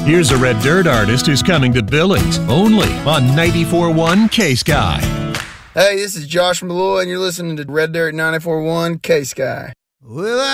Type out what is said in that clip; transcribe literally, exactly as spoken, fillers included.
Here's a Red Dirt artist who's coming to Billings, only on ninety-four point one K-Sky. Hey, this is Josh Malloy, and you're listening to Red Dirt ninety-four point one K-Sky. Well,